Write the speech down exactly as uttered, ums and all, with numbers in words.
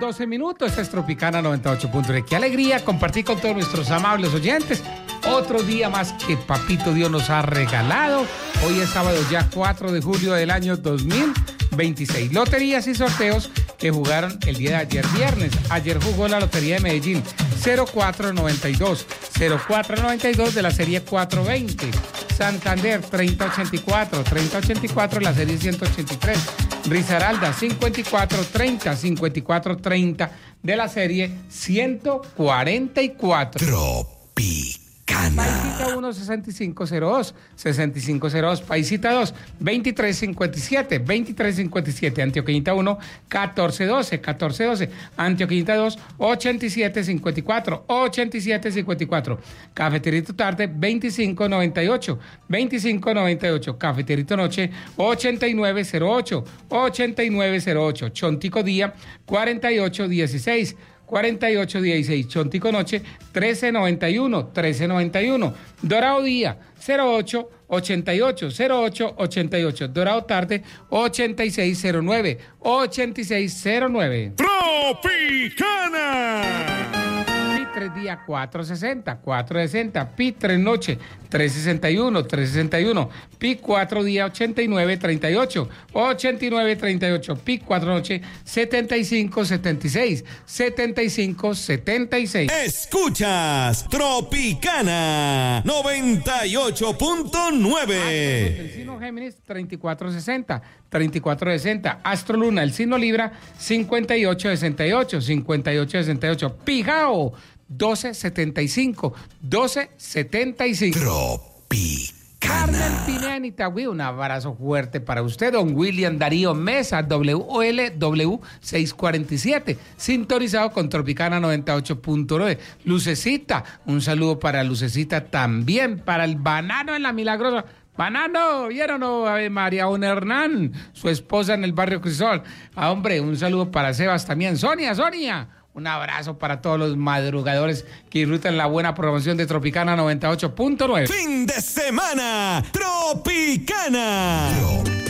doce minutos. Esta es Tropicana noventa y ocho punto nueve. Qué alegría compartir con todos nuestros amables oyentes. Otro día más que Papito Dios nos ha regalado. Hoy es sábado ya cuatro de julio del año dos mil veintiséis. Loterías y sorteos que jugaron el día de ayer viernes. Ayer jugó la Lotería de Medellín cero cuatro noventa y dos. cero cuatro noventa y dos de la serie cuatrocientos veinte. Santander treinta ochenta y cuatro. treinta ochenta y cuatro de la serie ciento ochenta y tres. Risaralda cincuenta y cuatro treinta. cincuenta y cuatro treinta de la serie ciento cuarenta y cuatro. Tropicana. Paisita uno, sesenta y cinco cero dos, sesenta y cinco cero dos, Paisita dos, veintitrés cincuenta y siete, veintitrés cincuenta y siete, Antioqueñita uno, catorce doce, catorce doce, Antioqueñita dos, ochenta y siete cincuenta y cuatro, ochenta y siete cincuenta y cuatro, Cafeterito Tarde, veinticinco noventa y ocho, veinticinco noventa y ocho, Cafeterito Noche, ochenta y nueve cero ocho, ochenta y nueve cero ocho, Chontico Día, cuarenta y ocho dieciséis, cuarenta y ocho dieciséis, Chontico Noche, trece noventa y uno, trece noventa y uno, Dorado Día, cero ocho ochenta y ocho, cero ocho ochenta y ocho, Dorado Tarde, ochenta y seis cero nueve, ochenta y seis cero nueve. Tropicana. Pitres Día cuatrocientos sesenta, cuatrocientos sesenta, Pitres Noche trescientos sesenta y uno, trescientos sesenta y uno, Pi cuatro Día ochenta y nueve treinta y ocho, ochenta y nueve treinta y ocho, Pi cuatro Noche setenta y cinco setenta y seis, setenta y cinco setenta y seis. Escuchas Tropicana noventa y ocho punto nueve. El signo Géminis treinta y cuatro sesenta, treinta y cuatro sesenta, Astro Luna, el signo Libra cincuenta y ocho sesenta y ocho, cincuenta y ocho sesenta y ocho, Pijao doce setenta y cinco, doce setenta y cinco. Tropicana. Carmen Pineda en Itagüí, un abrazo fuerte para usted. Don William Darío Mesa, W O L W seiscientos cuarenta y siete, sintonizado con Tropicana noventa y ocho punto nueve. Lucecita, un saludo para Lucecita también, para el Banano en la Milagrosa. Banano, ¿vieron o no? A ver, María Un Hernán, su esposa en el barrio Crisol. Ah, hombre, un saludo para Sebas también. Sonia, Sonia. Un abrazo para todos los madrugadores que disfrutan la buena programación de Tropicana noventa y ocho punto nueve. Fin de semana, Tropicana. Tropicana.